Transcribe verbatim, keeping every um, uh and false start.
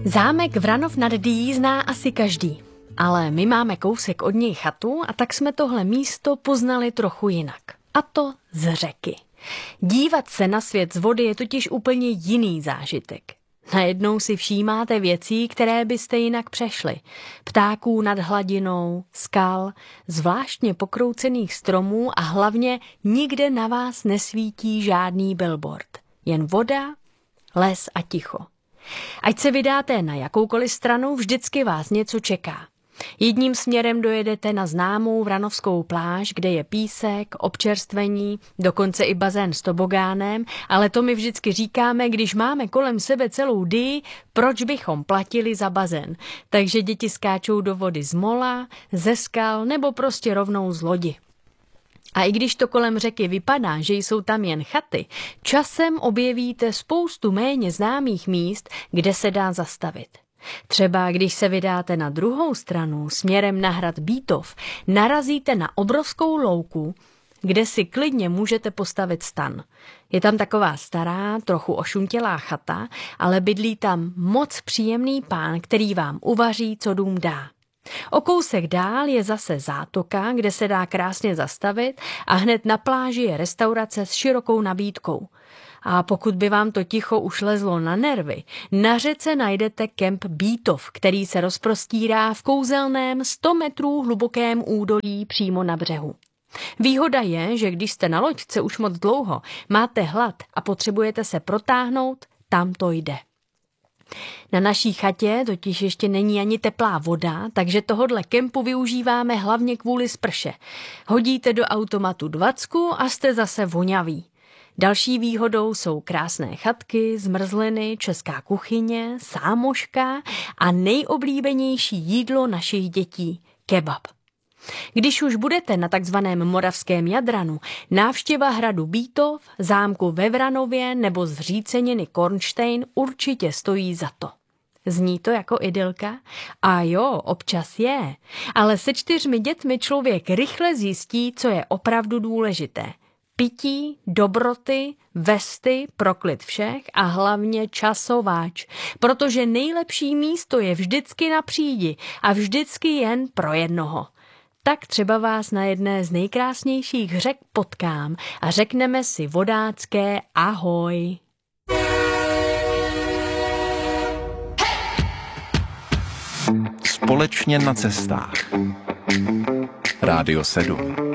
Zámek Vranov nad Dyjí zná asi každý, ale my máme kousek od něj chatu a tak jsme tohle místo poznali trochu jinak. A to z řeky. Dívat se na svět z vody je totiž úplně jiný zážitek. Najednou si všímáte věcí, které byste jinak přešli. Ptáků nad hladinou, skal, zvláštně pokroucených stromů a hlavně nikde na vás nesvítí žádný billboard. Jen voda, les a ticho. Ať se vydáte na jakoukoliv stranu, vždycky vás něco čeká. Jedním směrem dojedete na známou vranovskou pláž, kde je písek, občerstvení, dokonce i bazén s tobogánem, ale to my vždycky říkáme, když máme kolem sebe celou Dyji, proč bychom platili za bazén. Takže děti skáčou do vody z mola, ze skal nebo prostě rovnou z lodi. A i když to kolem řeky vypadá, že jsou tam jen chaty, časem objevíte spoustu méně známých míst, kde se dá zastavit. Třeba když se vydáte na druhou stranu směrem na hrad Bítov, narazíte na obrovskou louku, kde si klidně můžete postavit stan. Je tam taková stará, trochu ošuntělá chata, ale bydlí tam moc příjemný pán, který vám uvaří, co dům dá. O kousek dál je zase zátoka, kde se dá krásně zastavit a hned na pláži je restaurace s širokou nabídkou. A pokud by vám to ticho už lezlo na nervy, na řece najdete kemp Bítov, který se rozprostírá v kouzelném sto metrů hlubokém údolí přímo na břehu. Výhoda je, že když jste na loďce už moc dlouho, máte hlad a potřebujete se protáhnout, tam to jde. Na naší chatě totiž ještě není ani teplá voda, takže tohodle kempu využíváme hlavně kvůli sprše. Hodíte do automatu dvacku a jste zase voňaví. Další výhodou jsou krásné chatky, zmrzliny, česká kuchyně, sámoška a nejoblíbenější jídlo našich dětí – kebab. Když už budete na takzvaném moravském Jadranu, návštěva hradu Bítov, zámku ve Vranově nebo zříceniny Kornštejn určitě stojí za to. Zní to jako idylka? A jo, občas je. Ale se čtyřmi dětmi člověk rychle zjistí, co je opravdu důležité. Pití, dobroty, vesty pro klid všech a hlavně časováč, protože nejlepší místo je vždycky na přídi a vždycky jen pro jednoho. Tak třeba vás na jedné z nejkrásnějších řek potkám a řekneme si vodácké ahoj. Společně na cestách. Rádio sedm.